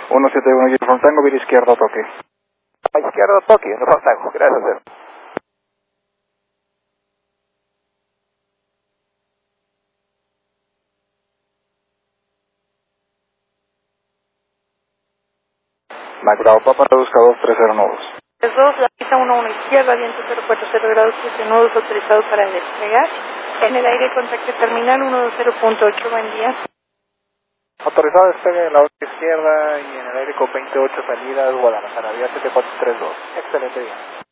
171 Uniform Tango, vía izquierdo toque. A izquierdo toque, Uniform Tango, gracias sir. Mike Bravo, Papa, busca 230 nudos. 2, la pista 11 izquierda, viento 040 grados, 7 nudos autorizados para despegar. En el aire, contacto terminal 120.8, buen día. Autorizado despegue en la otra izquierda y en el aire con 28 salidas, Guadalajara, vía 7432. Excelente día.